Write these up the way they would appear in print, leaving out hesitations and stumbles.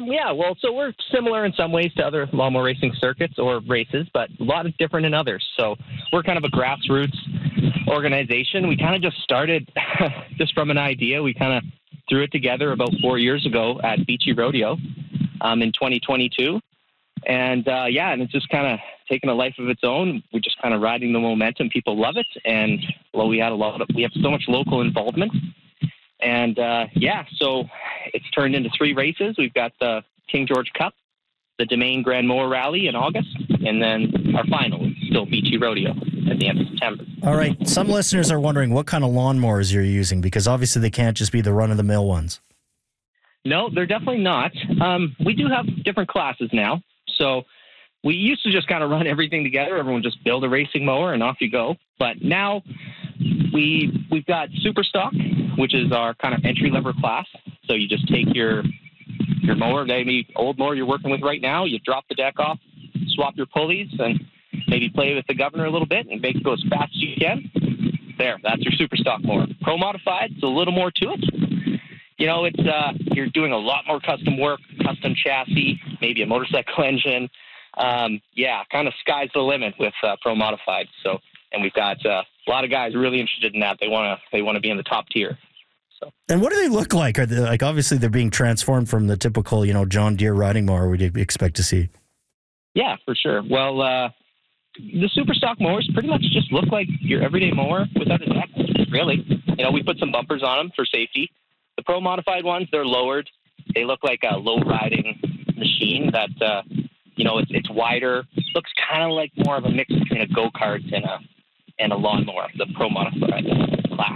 Yeah, well, so we're similar in some ways to other lawnmower racing circuits or races, but a lot of different in others. So we're kind of a grassroots organization. We kind of just started just from an idea. We kind of threw it together about 4 years ago at Beachy Rodeo in 2022. And and it's just kind of taken a life of its own. We're just kind of riding the momentum. People love it. And well, we have so much local involvement. And so it's turned into 3 races. We've got the King George Cup, the Domain Grand Mower Rally in August, and then our final is still Beachy Rodeo at the end of September. All right. Some listeners are wondering what kind of lawnmowers you're using, because obviously they can't just be the run-of-the-mill ones. No, they're definitely not. We do have different classes now. So we used to just kind of run everything together. Everyone just build a racing mower and off you go. But now we've got Super Stock, which is our kind of entry-level class. So you just take your mower, maybe old mower you're working with right now, you drop the deck off, swap your pulleys, and maybe play with the governor a little bit and make it go as fast as you can. There, that's your Super Stock mower. Pro Modified, it's a little more to it. You know, it's you're doing a lot more custom work, custom chassis, maybe a motorcycle engine. Kind of sky's the limit with Pro Modified. So, and we've got a lot of guys really interested in that. They want to be in the top tier. So. And what do they look like? Are they, like, obviously they're being transformed from the typical, John Deere riding mower we'd expect to see. Yeah, for sure. Well, the Super Stock mowers pretty much just look like your everyday mower without a deck, really. We put some bumpers on them for safety. The Pro Modified ones, they're lowered. They look like a low-riding machine that, it's wider. Looks kind of like more of a mix between a go-kart and a lawnmower, the Pro Modified class.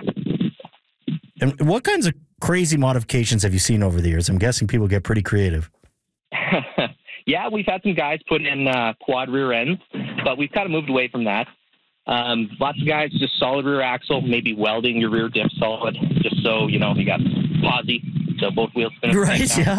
And what kinds of crazy modifications have you seen over the years? I'm guessing people get pretty creative. Yeah, we've had some guys put in quad rear ends, but we've kind of moved away from that. Lots of guys just solid rear axle, maybe welding your rear diff solid, just so, you got posi, so both wheels spin. Right, yeah.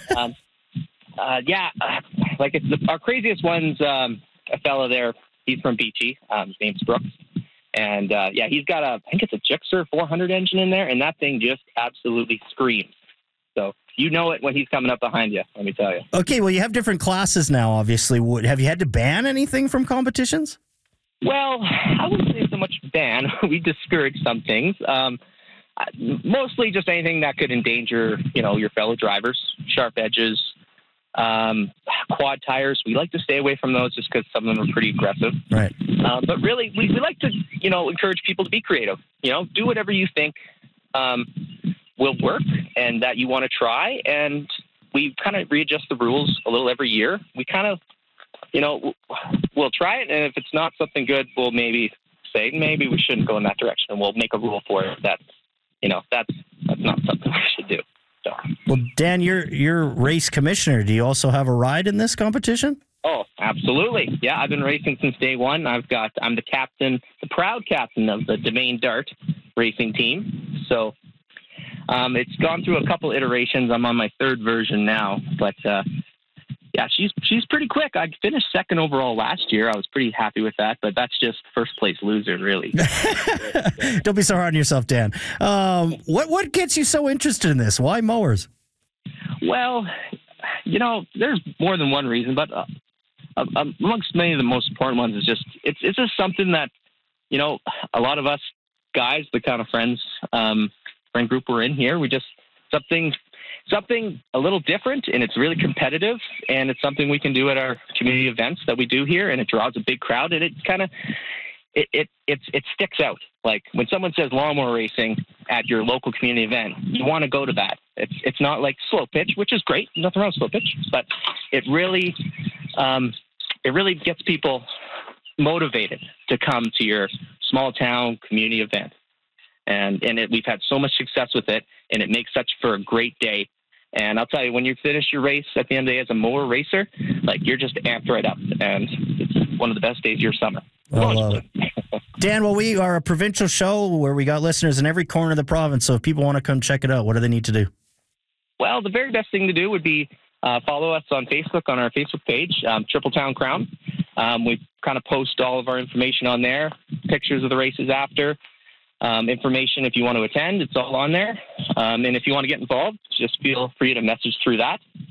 Our craziest one's a fella there. He's from Beachy. His name's Brooks. And, he's got I think it's a Gixxer 400 engine in there, and that thing just absolutely screams. So you know it when he's coming up behind you, let me tell you. Okay, well, you have different classes now, obviously. Have you had to ban anything from competitions? Well, I wouldn't say so much ban. We discourage some things. Mostly just anything that could endanger, your fellow drivers, sharp edges, quad tires. We like to stay away from those just because some of them are pretty aggressive. Right. But really, we like to, encourage people to be creative. Do whatever you think will work and that you want to try. And we kind of readjust the rules a little every year. We kind of, we'll try it, and if it's not something good, we'll maybe say maybe we shouldn't go in that direction, and we'll make a rule for it that's not something we should do. So. Well, Dan, you're race commissioner. Do you also have a ride in this competition? Oh, absolutely. Yeah, I've been racing since day one. I'm the captain, the proud captain of the Domain Dart racing team. So it's gone through a couple iterations. I'm on my 3rd version now, but she's pretty quick. I finished 2nd overall last year. I was pretty happy with that, but that's just first place loser, really. Don't be so hard on yourself, Dan. What gets you so interested in this? Why mowers? Well, there's more than one reason, but amongst many of the most important ones is just it's just something that a lot of us guys, the kind of friend group we're in here, we just something a little different, and it's really competitive, and it's something we can do at our community events that we do here, and it draws a big crowd, and it kind of it sticks out. Like when someone says lawnmower racing at your local community event, you want to go to that. It's not like slow pitch, which is great, nothing wrong with slow pitch, but it really gets people motivated to come to your small town community event. And we've had so much success with it, and it makes such for a great day. And I'll tell you, when you finish your race at the end of the day as a mower racer, like you're just amped right up, and it's one of the best days of your summer. I love it. Dan, well, we are a provincial show where we got listeners in every corner of the province. So if people want to come check it out, what do they need to do? Well, the very best thing to do would be follow us on Facebook, on our Facebook page, Triple Town Crown. We kind of post all of our information on there, pictures of the races after. Information if you want to attend, it's all on there. And if you want to get involved, just feel free to message through that.